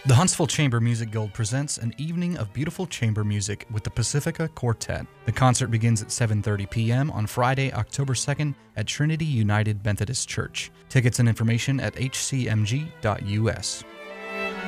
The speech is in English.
The Huntsville Chamber Music Guild presents an evening of beautiful chamber music with the Pacifica Quartet. The concert begins at 7:30 p.m. on Friday, October 2nd at Trinity United Methodist Church. Tickets and information at hcmg.us.